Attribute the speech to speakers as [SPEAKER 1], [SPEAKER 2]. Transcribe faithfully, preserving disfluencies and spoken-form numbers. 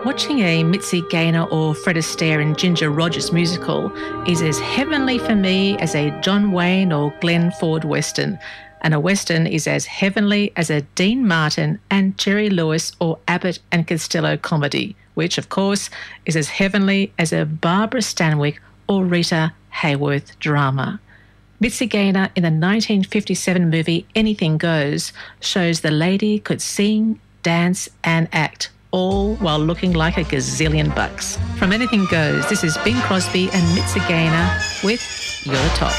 [SPEAKER 1] Watching a Mitzi Gaynor or Fred Astaire and Ginger Rogers musical is as heavenly for me as a John Wayne or Glenn Ford Western, and a Western is as heavenly as a Dean Martin and Jerry Lewis or Abbott and Costello comedy, which, of course, is as heavenly as a Barbara Stanwyck or Rita Hayworth drama. Mitzi Gaynor in the nineteen fifty-seven movie Anything Goes shows the lady could sing, dance and act, all while looking like a gazillion bucks. From Anything Goes, this is Bing Crosby and Mitzi Gaynor with You're the Top.